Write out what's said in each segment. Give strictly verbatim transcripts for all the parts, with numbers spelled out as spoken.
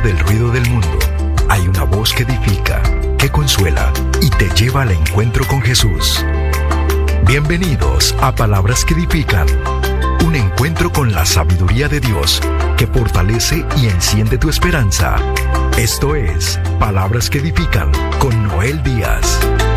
del ruido del mundo, hay una voz que edifica, que consuela y te lleva al encuentro con Jesús. Bienvenidos a Palabras que Edifican, un encuentro con la sabiduría de Dios que fortalece y enciende tu esperanza. Esto es Palabras que Edifican con Noel Díaz.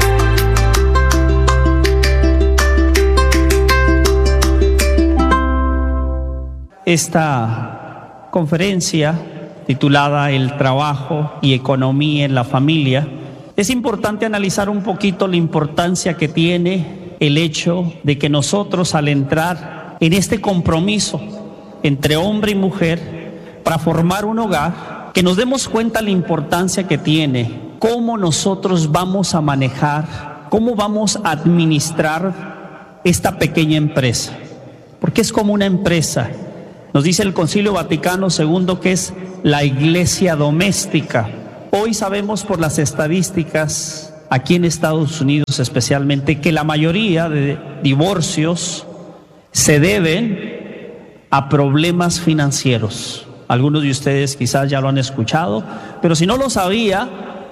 Esta conferencia titulada El trabajo y economía en la familia, es importante analizar un poquito la importancia que tiene el hecho de que nosotros, al entrar en este compromiso entre hombre y mujer para formar un hogar, que nos demos cuenta la importancia que tiene, cómo nosotros vamos a manejar, cómo vamos a administrar esta pequeña empresa, porque es como una empresa. Nos dice el Concilio Vaticano segundo que es la iglesia doméstica. Hoy sabemos por las estadísticas, aquí en Estados Unidos especialmente, que la mayoría de divorcios se deben a problemas financieros. Algunos de ustedes quizás ya lo han escuchado, pero si no lo sabía,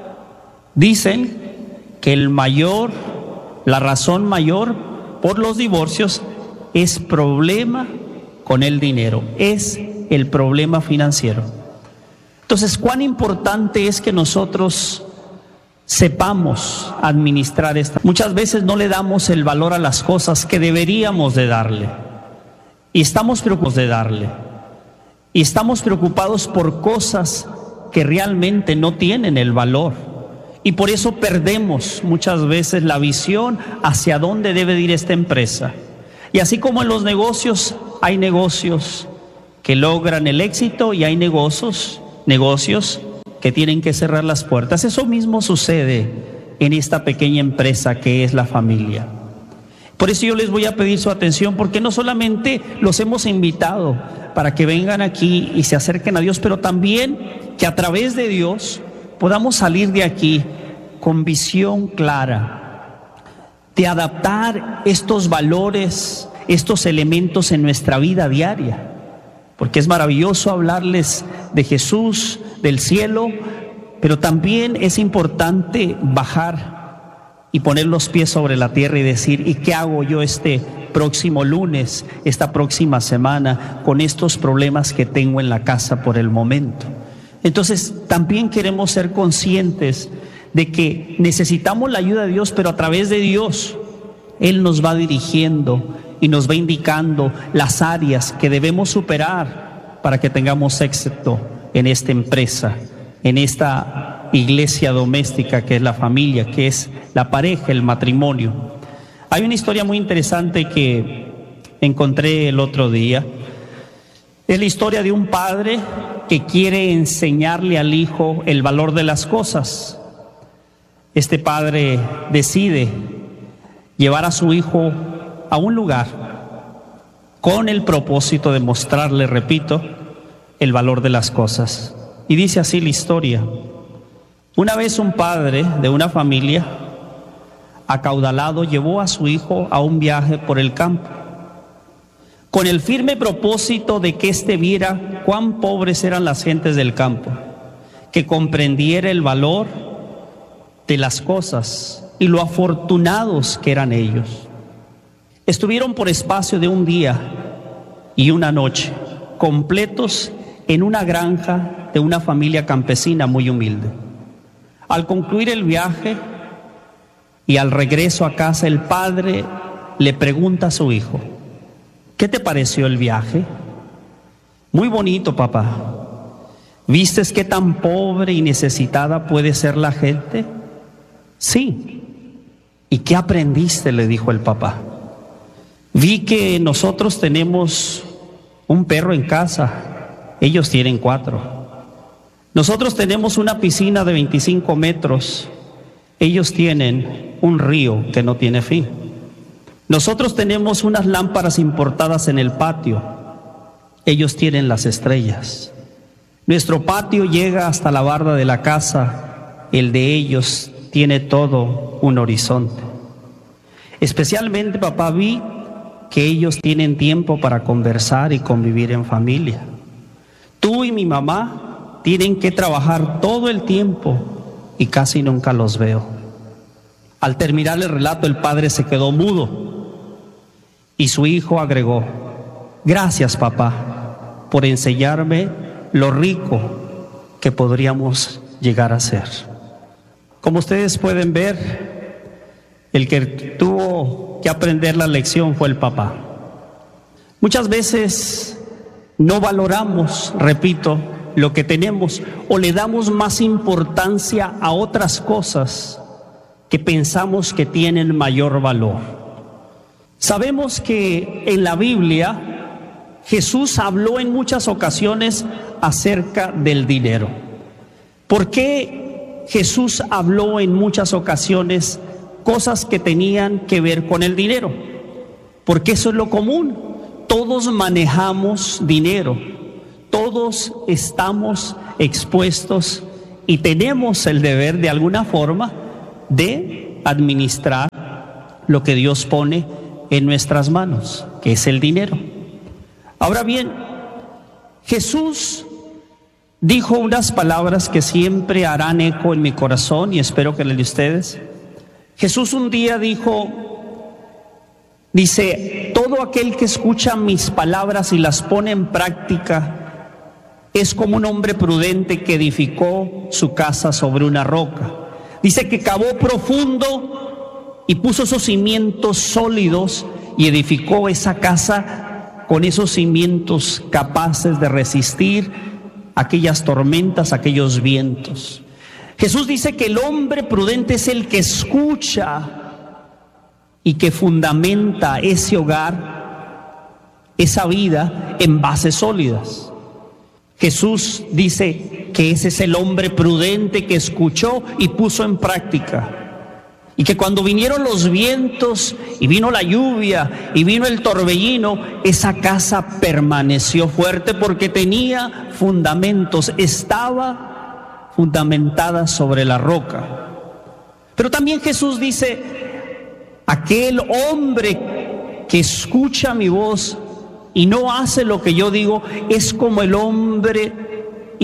dicen que el mayor, la razón mayor por los divorcios es problema con el dinero, es el problema financiero. Entonces, ¿cuán importante es que nosotros sepamos administrar esto? Muchas veces no le damos el valor a las cosas que deberíamos de darle, y estamos preocupados de darle, y estamos preocupados por cosas que realmente no tienen el valor, y por eso perdemos muchas veces la visión hacia dónde debe ir esta empresa. Y así como en los negocios, hay negocios que logran el éxito y hay negocios, negocios que tienen que cerrar las puertas. Eso mismo sucede en esta pequeña empresa que es la familia. Por eso yo les voy a pedir su atención, porque no solamente los hemos invitado para que vengan aquí y se acerquen a Dios, pero también que a través de Dios podamos salir de aquí con visión clara de adaptar estos valores, estos elementos en nuestra vida diaria. Porque es maravilloso hablarles de Jesús, del cielo, pero también es importante bajar y poner los pies sobre la tierra y decir, ¿y qué hago yo este próximo lunes, esta próxima semana, con estos problemas que tengo en la casa por el momento? Entonces, también queremos ser conscientes de que necesitamos la ayuda de Dios, pero a través de Dios, Él nos va dirigiendo y nos va indicando las áreas que debemos superar para que tengamos éxito en esta empresa, en esta iglesia doméstica que es la familia, que es la pareja, el matrimonio. Hay una historia muy interesante que encontré el otro día. Es la historia de un padre que quiere enseñarle al hijo el valor de las cosas. Este padre decide llevar a su hijo a un lugar con el propósito de mostrarle, repito, el valor de las cosas. Y dice así la historia. Una vez un padre de una familia acaudalado llevó a su hijo a un viaje por el campo, con el firme propósito de que éste viera cuán pobres eran las gentes del campo, que comprendiera el valor de las cosas y lo afortunados que eran ellos. Estuvieron por espacio de un día y una noche, completos en una granja de una familia campesina muy humilde. Al concluir el viaje y al regreso a casa, el padre le pregunta a su hijo, ¿qué te pareció el viaje? Muy bonito, papá. ¿Vistes qué tan pobre y necesitada puede ser la gente? Sí. ¿Y qué aprendiste?, le dijo el papá. Vi que nosotros tenemos un perro en casa, ellos tienen cuatro. Nosotros tenemos una piscina de veinticinco metros, ellos tienen un río que no tiene fin. Nosotros tenemos unas lámparas importadas en el patio, ellos tienen las estrellas. Nuestro patio llega hasta la barda de la casa, el de ellos tiene todo un horizonte. Especialmente, papá, vi que ellos tienen tiempo para conversar y convivir en familia. Tú y mi mamá tienen que trabajar todo el tiempo y casi nunca los veo. Al terminar el relato, el padre se quedó mudo y su hijo agregó: gracias, papá, por enseñarme lo rico que podríamos llegar a ser. Como ustedes pueden ver, el que tuvo que aprender la lección fue el papá. Muchas veces no valoramos, repito, lo que tenemos, o le damos más importancia a otras cosas que pensamos que tienen mayor valor. Sabemos que en la Biblia Jesús habló en muchas ocasiones acerca del dinero. ¿Por qué Jesús habló en muchas ocasiones cosas que tenían que ver con el dinero? Porque eso es lo común. Todos manejamos dinero, todos estamos expuestos y tenemos el deber de alguna forma de administrar lo que Dios pone en nuestras manos, que es el dinero. Ahora bien, Jesús dijo unas palabras que siempre harán eco en mi corazón y espero que las de ustedes. Jesús un día dijo, dice, todo aquel que escucha mis palabras y las pone en práctica es como un hombre prudente que edificó su casa sobre una roca. Dice que cavó profundo y puso esos cimientos sólidos y edificó esa casa con esos cimientos capaces de resistir aquellas tormentas, aquellos vientos. Jesús dice que el hombre prudente es el que escucha y que fundamenta ese hogar, esa vida en bases sólidas. Jesús dice que ese es el hombre prudente que escuchó y puso en práctica. Y que cuando vinieron los vientos y vino la lluvia y vino el torbellino, esa casa permaneció fuerte porque tenía fundamentos, estaba fundamentada sobre la roca. Pero también Jesús dice, aquel hombre que escucha mi voz y no hace lo que yo digo, es como el hombre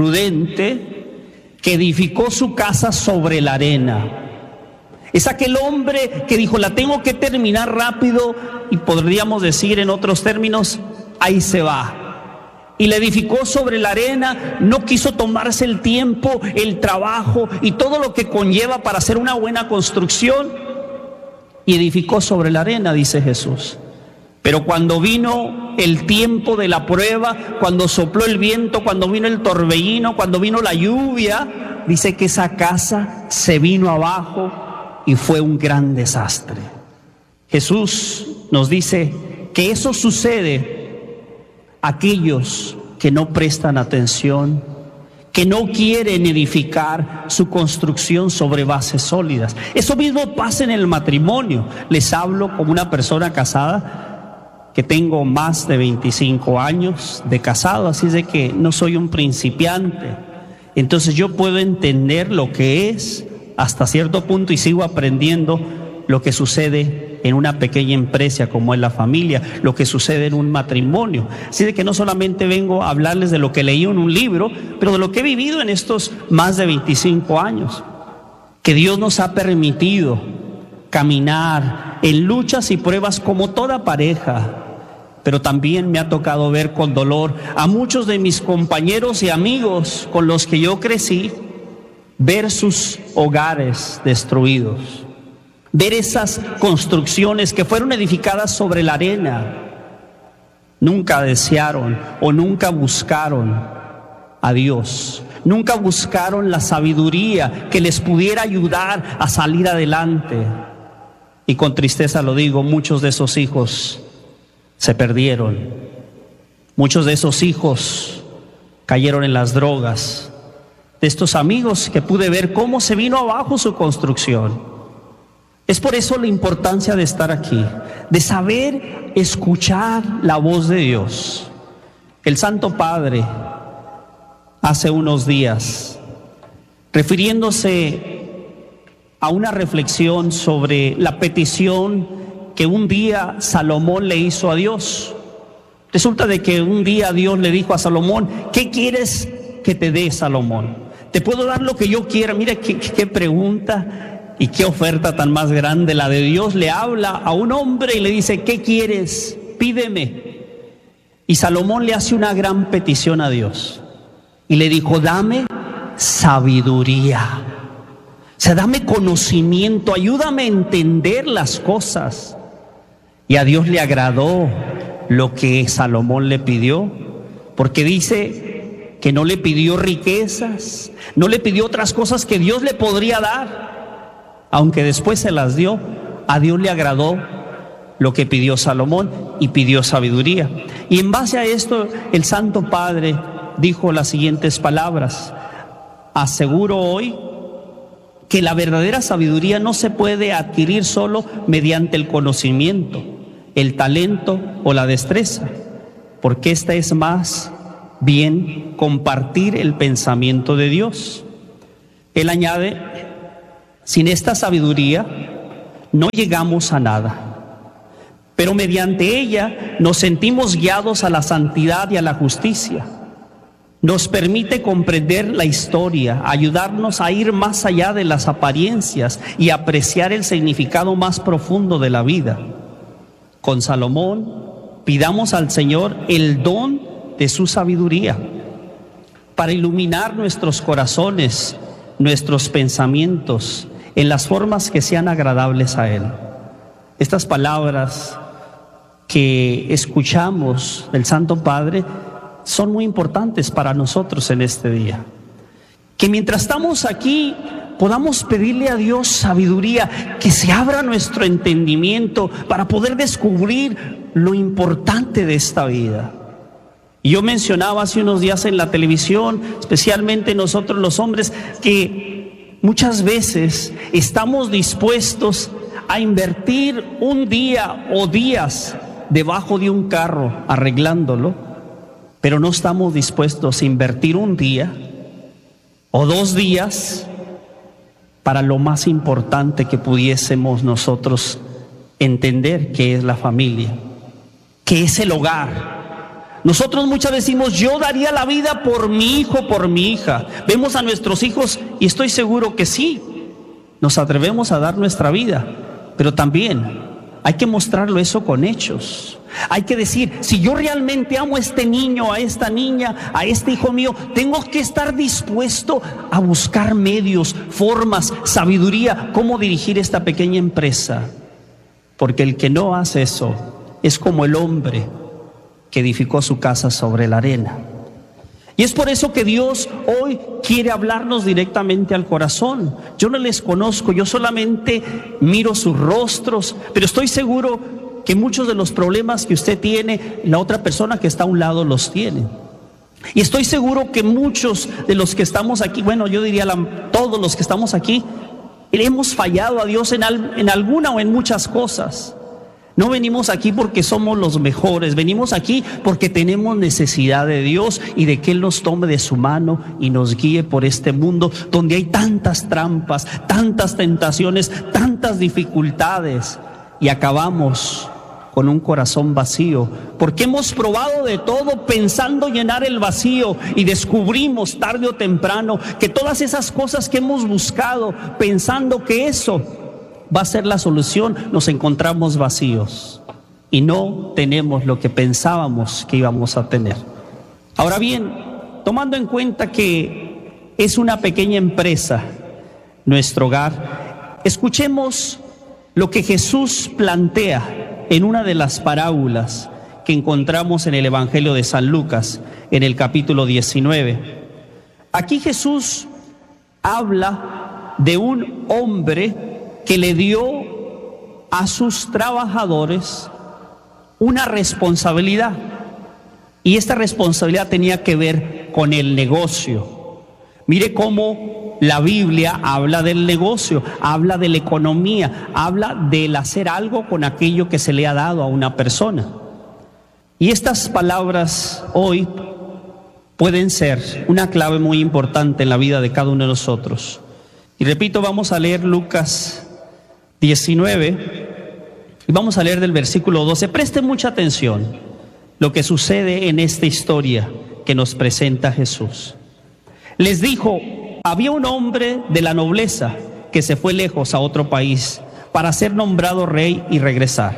imprudente que edificó su casa sobre la arena. Es aquel hombre que dijo, la tengo que terminar rápido, y podríamos decir en otros términos, ahí se va. Y la edificó sobre la arena, no quiso tomarse el tiempo, el trabajo y todo lo que conlleva para hacer una buena construcción, y edificó sobre la arena, dice Jesús. Pero cuando vino el tiempo de la prueba, cuando sopló el viento, cuando vino el torbellino, cuando vino la lluvia, dice que esa casa se vino abajo y fue un gran desastre. Jesús nos dice que eso sucede a aquellos que no prestan atención, que no quieren edificar su construcción sobre bases sólidas. Eso mismo pasa en el matrimonio. Les hablo como una persona casada, que tengo más de veinticinco años de casado, así es de que no soy un principiante. Entonces yo puedo entender lo que es hasta cierto punto y sigo aprendiendo lo que sucede en una pequeña empresa como es la familia, lo que sucede en un matrimonio. Así de que no solamente vengo a hablarles de lo que leí en un libro, pero de lo que he vivido en estos más de veinticinco años, que Dios nos ha permitido caminar en luchas y pruebas como toda pareja. Pero también me ha tocado ver con dolor a muchos de mis compañeros y amigos con los que yo crecí, ver sus hogares destruidos, ver esas construcciones que fueron edificadas sobre la arena. Nunca desearon o nunca buscaron a Dios, nunca buscaron la sabiduría que les pudiera ayudar a salir adelante. Y con tristeza lo digo, muchos de esos hijos se perdieron, muchos de esos hijos cayeron en las drogas. De estos amigos que pude ver cómo se vino abajo su construcción. Es por eso la importancia de estar aquí, de saber escuchar la voz de Dios. El Santo Padre, hace unos días, refiriéndose a una reflexión sobre la petición que un día Salomón le hizo a Dios. Resulta de que un día Dios le dijo a Salomón, ¿qué quieres que te dé, Salomón? Te puedo dar lo que yo quiera. Mira qué, qué pregunta y qué oferta tan más grande. La de Dios le habla a un hombre y le dice, ¿qué quieres? Pídeme. Y Salomón le hace una gran petición a Dios. Y le dijo, dame sabiduría. O sea, dame conocimiento, ayúdame a entender las cosas. Y a Dios le agradó lo que Salomón le pidió, porque dice que no le pidió riquezas, no le pidió otras cosas que Dios le podría dar, aunque después se las dio. A Dios le agradó lo que pidió Salomón y pidió sabiduría. Y en base a esto, el Santo Padre dijo las siguientes palabras: aseguro hoy que la verdadera sabiduría no se puede adquirir solo mediante el conocimiento, el talento o la destreza, porque esta es más bien compartir el pensamiento de Dios. Él añade, sin esta sabiduría no llegamos a nada, pero mediante ella nos sentimos guiados a la santidad y a la justicia. Nos permite comprender la historia, ayudarnos a ir más allá de las apariencias y apreciar el significado más profundo de la vida. Con Salomón, pidamos al Señor el don de su sabiduría para iluminar nuestros corazones, nuestros pensamientos en las formas que sean agradables a Él. Estas palabras que escuchamos del Santo Padre son muy importantes para nosotros en este día. Que mientras estamos aquí podamos pedirle a Dios sabiduría, que se abra nuestro entendimiento para poder descubrir lo importante de esta vida. Y yo mencionaba hace unos días en la televisión, especialmente nosotros los hombres, que muchas veces estamos dispuestos a invertir un día o días debajo de un carro arreglándolo, pero no estamos dispuestos a invertir un día o dos días para lo más importante que pudiésemos nosotros entender, que es la familia, que es el hogar. Nosotros muchas veces decimos, yo daría la vida por mi hijo, por mi hija. Vemos a nuestros hijos y estoy seguro que sí, nos atrevemos a dar nuestra vida, pero también hay que mostrarlo eso con hechos. Hay que decir, si yo realmente amo a este niño, a esta niña, a este hijo mío, tengo que estar dispuesto a buscar medios, formas, sabiduría, cómo dirigir esta pequeña empresa. Porque el que no hace eso es como el hombre que edificó su casa sobre la arena. Y es por eso que Dios hoy quiere hablarnos directamente al corazón. Yo no les conozco, yo solamente miro sus rostros, pero estoy seguro que muchos de los problemas que usted tiene, la otra persona que está a un lado los tiene. Y estoy seguro que muchos de los que estamos aquí, bueno, yo diría la, todos los que estamos aquí, hemos fallado a Dios en, al, en alguna o en muchas cosas. No venimos aquí porque somos los mejores, venimos aquí porque tenemos necesidad de Dios y de que Él nos tome de su mano y nos guíe por este mundo donde hay tantas trampas, tantas tentaciones, tantas dificultades, y acabamos con un corazón vacío, porque hemos probado de todo pensando llenar el vacío, y descubrimos tarde o temprano que todas esas cosas que hemos buscado pensando que eso va a ser la solución, nos encontramos vacíos y no tenemos lo que pensábamos que íbamos a tener. Ahora bien, tomando en cuenta que es una pequeña empresa nuestro hogar, escuchemos lo que Jesús plantea en una de las parábolas que encontramos en el Evangelio de San Lucas, en el capítulo diecinueve. Aquí Jesús habla de un hombre que le dio a sus trabajadores una responsabilidad, y esta responsabilidad tenía que ver con el negocio. Mire cómo la Biblia habla del negocio, habla de la economía, habla del hacer algo con aquello que se le ha dado a una persona. Y estas palabras hoy pueden ser una clave muy importante en la vida de cada uno de nosotros. Y repito, vamos a leer Lucas diecinueve y vamos a leer del versículo doce. Presten mucha atención lo que sucede en esta historia que nos presenta Jesús. Les dijo: había un hombre de la nobleza que se fue lejos a otro país para ser nombrado rey y regresar.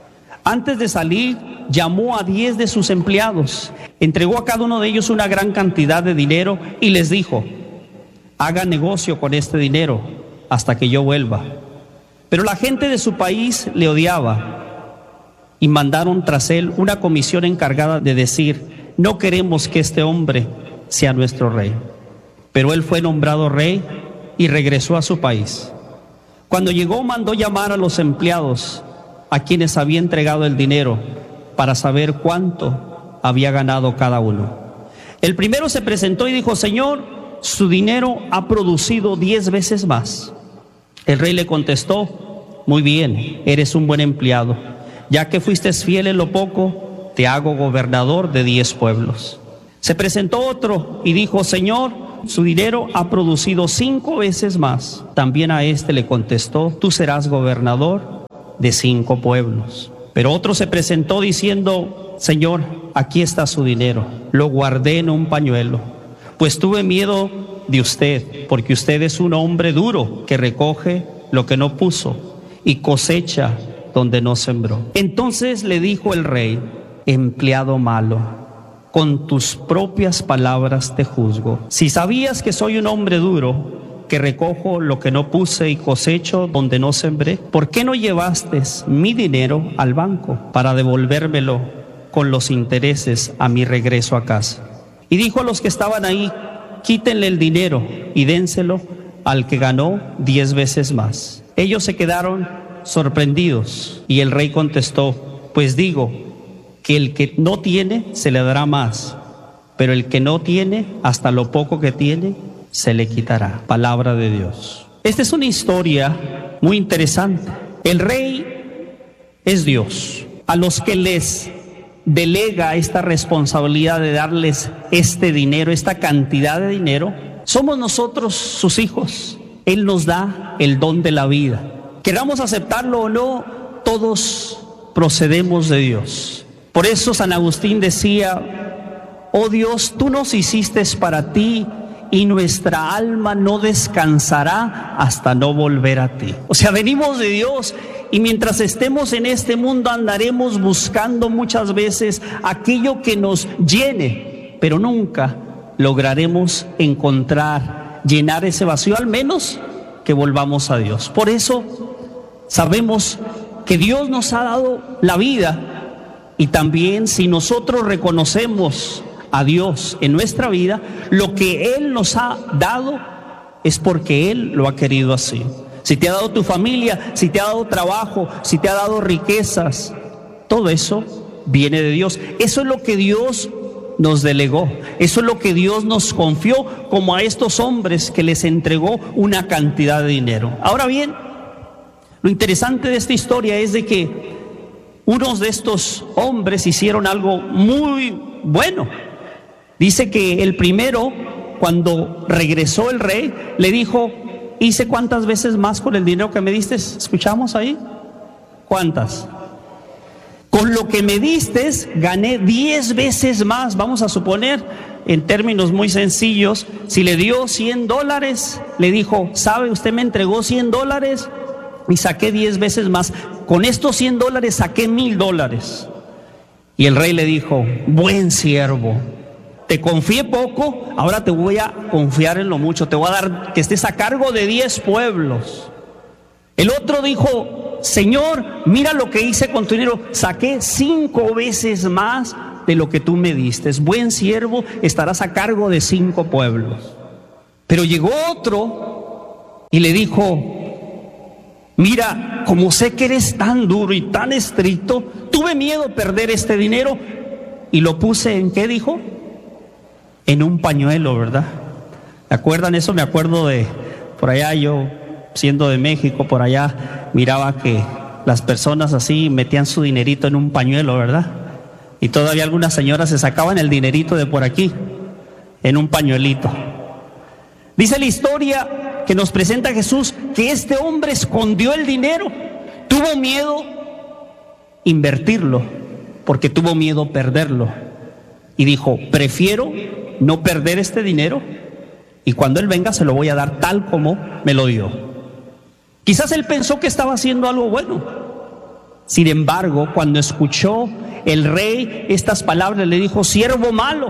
Antes de salir, llamó a diez de sus empleados, entregó a cada uno de ellos una gran cantidad de dinero y les dijo: hagan negocio con este dinero hasta que yo vuelva. Pero la gente de su país le odiaba y mandaron tras él una comisión encargada de decir: no queremos que este hombre sea nuestro rey. Pero él fue nombrado rey y regresó a su país. Cuando llegó, mandó llamar a los empleados a quienes había entregado el dinero para saber cuánto había ganado cada uno. El primero se presentó y dijo: Señor, su dinero ha producido diez veces más. El rey le contestó: muy bien, eres un buen empleado. Ya que fuiste fiel en lo poco, te hago gobernador de diez pueblos. Se presentó otro y dijo: Señor, su dinero ha producido cinco veces más. También a este le contestó: tú serás gobernador de cinco pueblos. Pero otro se presentó diciendo: Señor, aquí está su dinero, lo guardé en un pañuelo, pues tuve miedo de usted, porque usted es un hombre duro que recoge lo que no puso y cosecha donde no sembró. Entonces le dijo el rey: empleado malo, con tus propias palabras te juzgo. Si sabías que soy un hombre duro, que recojo lo que no puse y cosecho donde no sembré, ¿por qué no llevaste mi dinero al banco para devolvérmelo con los intereses a mi regreso a casa? Y dijo a los que estaban ahí: quítenle el dinero y dénselo al que ganó diez veces más. Ellos se quedaron sorprendidos y el rey contestó: pues digo que el que no tiene se le dará más, pero el que no tiene, hasta lo poco que tiene, se le quitará. Palabra de Dios. Esta es una historia muy interesante. El rey es Dios. A los que les delega esta responsabilidad de darles este dinero, esta cantidad de dinero, somos nosotros sus hijos. Él nos da el don de la vida. Queramos aceptarlo o no, todos procedemos de Dios. Por eso San Agustín decía: oh Dios, tú nos hiciste para ti, y nuestra alma no descansará hasta no volver a ti. O sea, venimos de Dios, y mientras estemos en este mundo andaremos buscando muchas veces aquello que nos llene, pero nunca lograremos encontrar, llenar ese vacío, al menos que volvamos a Dios. Por eso sabemos que Dios nos ha dado la vida, y también si nosotros reconocemos a Dios en nuestra vida, lo que Él nos ha dado es porque Él lo ha querido así. Si te ha dado tu familia, si te ha dado trabajo, si te ha dado riquezas, todo eso viene de Dios. Eso es lo que Dios nos delegó, eso es lo que Dios nos confió, como a estos hombres que les entregó una cantidad de dinero. Ahora bien, lo interesante de esta historia es de que unos de estos hombres hicieron algo muy bueno. Dice que el primero, cuando regresó el rey, le dijo: ¿hice cuántas veces más con el dinero que me diste? ¿Escuchamos ahí? ¿Cuántas? Con lo que me diste, gané diez veces más. Vamos a suponer, en términos muy sencillos, si le dio cien dólares, le dijo: ¿sabe? Usted me entregó cien dólares y saqué diez veces más. Con estos cien dólares saqué mil dólares. Y el rey le dijo: buen siervo, te confié poco, ahora te voy a confiar en lo mucho. Te voy a dar que estés a cargo de diez pueblos. El otro dijo: Señor, mira lo que hice con tu dinero. Saqué cinco veces más de lo que tú me diste. Buen siervo, estarás a cargo de cinco pueblos. Pero llegó otro y le dijo: mira, como sé que eres tan duro y tan estricto, tuve miedo de perder este dinero y lo puse en, ¿qué dijo? En un pañuelo, ¿verdad? ¿Me acuerdan eso? Me acuerdo de, por allá yo, siendo de México, por allá, miraba que las personas así metían su dinerito en un pañuelo, ¿verdad? Y todavía algunas señoras se sacaban el dinerito de por aquí, en un pañuelito. Dice la historia que nos presenta Jesús que este hombre escondió el dinero, tuvo miedo invertirlo, porque tuvo miedo perderlo. Y dijo: prefiero no perder este dinero y cuando él venga se lo voy a dar tal como me lo dio. Quizás él pensó que estaba haciendo algo bueno. Sin embargo, cuando escuchó el rey estas palabras, le dijo: siervo malo.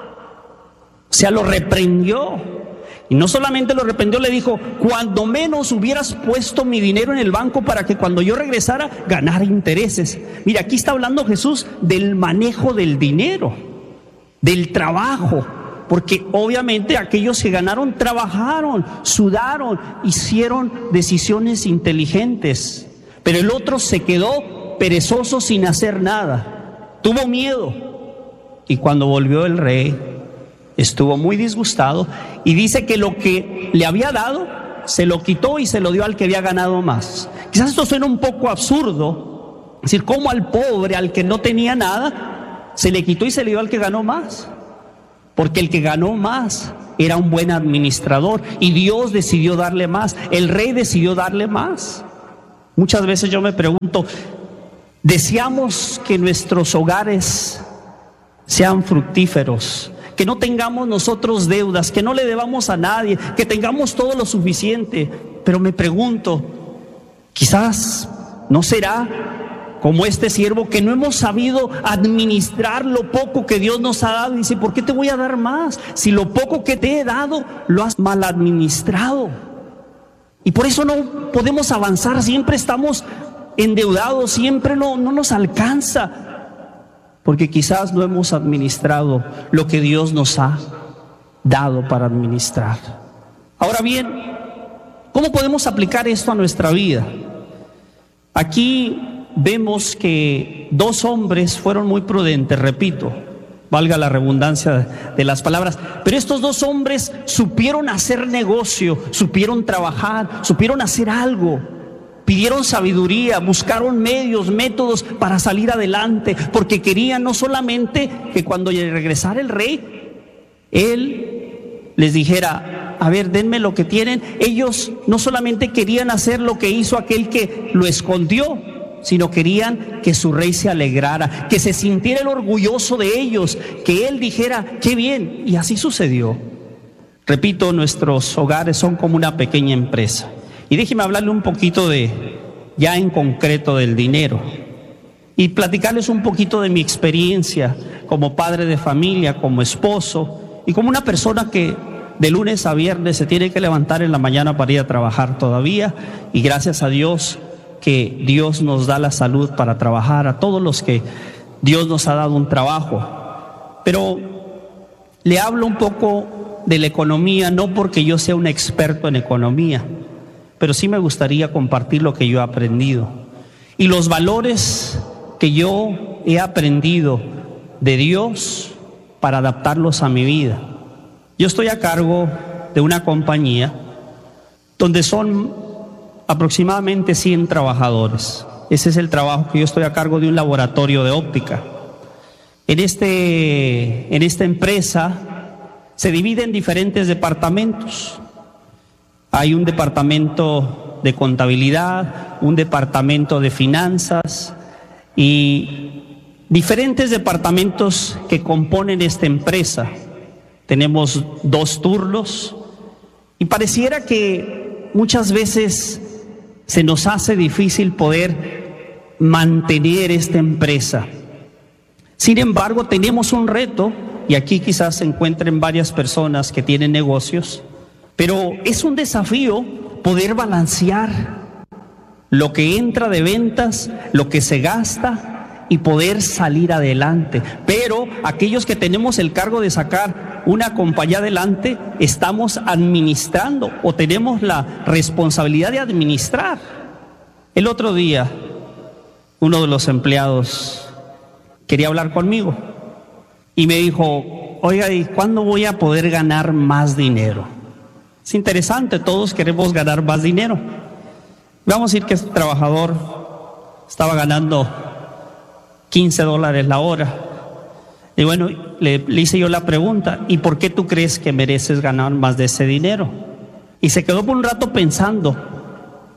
O sea, lo reprendió. Y no solamente lo reprendió, le dijo: cuando menos hubieras puesto mi dinero en el banco para que cuando yo regresara ganara intereses. Mira, aquí está hablando Jesús del manejo del dinero, del trabajo. Porque obviamente aquellos que ganaron trabajaron, sudaron, hicieron decisiones inteligentes. Pero el otro se quedó perezoso sin hacer nada. Tuvo miedo. Y cuando volvió el rey, estuvo muy disgustado y dice que lo que le había dado se lo quitó y se lo dio al que había ganado más. Quizás esto suena un poco absurdo, es decir, cómo al pobre, al que no tenía nada, se le quitó y se le dio al que ganó más. Porque el que ganó más era un buen administrador y Dios decidió darle más, el rey decidió darle más. Muchas veces yo me pregunto, ¿deseamos que nuestros hogares sean fructíferos? Que no tengamos nosotros deudas, que no le debamos a nadie, que tengamos todo lo suficiente. Pero me pregunto, quizás no será como este siervo que no hemos sabido administrar lo poco que Dios nos ha dado. Y dice: ¿por qué te voy a dar más? Si lo poco que te he dado lo has mal administrado. Y por eso no podemos avanzar, siempre estamos endeudados, siempre no, no nos alcanza. Porque quizás no hemos administrado lo que Dios nos ha dado para administrar. Ahora bien, ¿cómo podemos aplicar esto a nuestra vida? Aquí vemos que dos hombres fueron muy prudentes, repito, valga la redundancia de las palabras, pero estos dos hombres supieron hacer negocio, supieron trabajar, supieron hacer algo. Pidieron sabiduría, buscaron medios, métodos para salir adelante, porque querían no solamente que cuando regresara el rey, él les dijera: a ver, denme lo que tienen. Ellos no solamente querían hacer lo que hizo aquel que lo escondió, sino querían que su rey se alegrara, que se sintiera el orgulloso de ellos, que él dijera: qué bien. Y así sucedió. Repito, nuestros hogares son como una pequeña empresa. Y déjeme hablarle un poquito de, ya en concreto, del dinero. Y platicarles un poquito de mi experiencia como padre de familia, como esposo y como una persona que de lunes a viernes se tiene que levantar en la mañana para ir a trabajar todavía. Y gracias a Dios que Dios nos da la salud para trabajar, a todos los que Dios nos ha dado un trabajo. Pero le hablo un poco de la economía, no porque yo sea un experto en economía, pero sí me gustaría compartir lo que yo he aprendido y los valores que yo he aprendido de Dios para adaptarlos a mi vida. Yo estoy a cargo de una compañía donde son aproximadamente cien trabajadores. Ese es el trabajo que yo estoy a cargo de un laboratorio de óptica. En, este, en esta empresa se divide en diferentes departamentos. Hay un departamento de contabilidad, un departamento de finanzas y diferentes departamentos que componen esta empresa. Tenemos dos turnos y pareciera que muchas veces se nos hace difícil poder mantener esta empresa. Sin embargo, tenemos un reto, y aquí quizás se encuentren varias personas que tienen negocios, pero es un desafío poder balancear lo que entra de ventas, lo que se gasta y poder salir adelante. Pero aquellos que tenemos el cargo de sacar una compañía adelante, estamos administrando o tenemos la responsabilidad de administrar. El otro día, uno de los empleados quería hablar conmigo y me dijo: oiga, ¿y cuándo voy a poder ganar más dinero? Es interesante, todos queremos ganar más dinero. Vamos a decir que este trabajador estaba ganando quince dólares la hora. Y bueno, le, le hice yo la pregunta: ¿y por qué tú crees que mereces ganar más de ese dinero? Y se quedó por un rato pensando.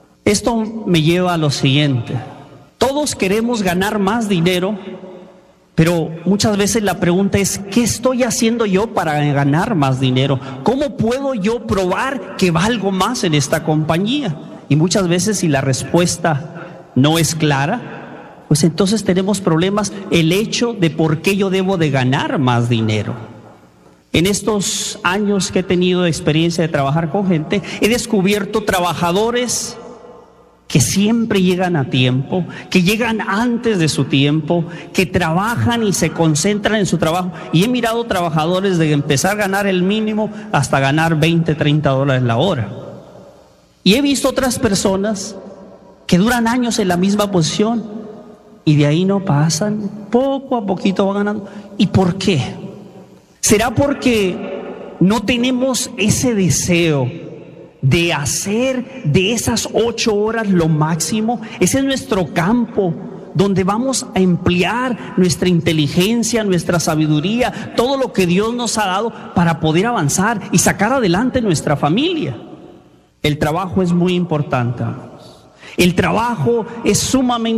Esto me lleva a lo siguiente: todos queremos ganar más dinero, Pero muchas veces la pregunta es, ¿qué estoy haciendo yo para ganar más dinero? ¿Cómo puedo yo probar que valgo más en esta compañía? Y muchas veces si la respuesta no es clara, pues entonces tenemos problemas el hecho de por qué yo debo de ganar más dinero. En estos años que he tenido experiencia de trabajar con gente, he descubierto trabajadores que siempre llegan a tiempo, que llegan antes de su tiempo, que trabajan y se concentran en su trabajo. Y he mirado trabajadores de empezar a ganar el mínimo hasta ganar veinte, treinta dólares la hora. Y he visto otras personas que duran años en la misma posición y de ahí no pasan, poco a poquito van ganando. ¿Y por qué? ¿Será porque no tenemos ese deseo de hacer de esas ocho horas lo máximo? Ese es nuestro campo donde vamos a emplear nuestra inteligencia, nuestra sabiduría, todo lo que Dios nos ha dado para poder avanzar y sacar adelante nuestra familia. El trabajo es muy importante, hermanos. El trabajo es sumamente